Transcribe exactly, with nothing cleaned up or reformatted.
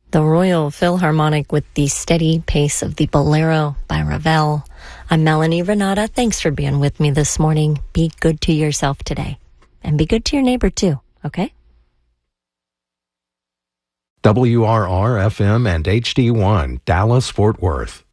The Royal Philharmonic with the steady pace of the Bolero by Ravel. I'm Melanie Renata. Thanks for being with me this morning. Be good to yourself today. And be good to your neighbor too, okay? W R R F M and H D one, Dallas, Fort Worth.